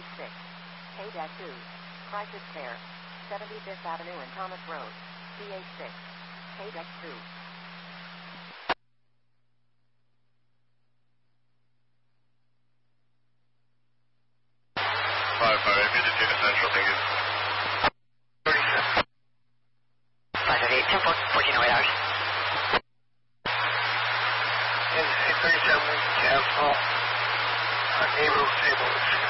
CH6, K-2, Crisis Fair, 75th Avenue and Thomas Road, CH6, K-2. 558, visit unit central, thank you. 558, 10 1408 hours.